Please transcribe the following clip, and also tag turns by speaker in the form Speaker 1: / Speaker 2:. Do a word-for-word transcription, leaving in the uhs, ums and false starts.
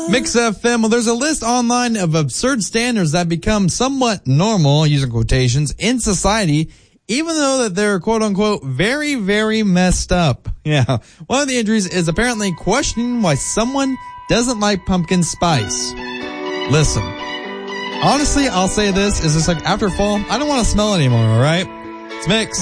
Speaker 1: Mix F M. Well, there's a list online of absurd standards that become somewhat normal, using quotations, in society, even though that they're quote-unquote very, very messed up. Yeah. One of the injuries is apparently questioning why someone doesn't like pumpkin spice. Listen. Honestly, I'll say this, is just like after fall, I don't want to smell it anymore, alright? It's Mix.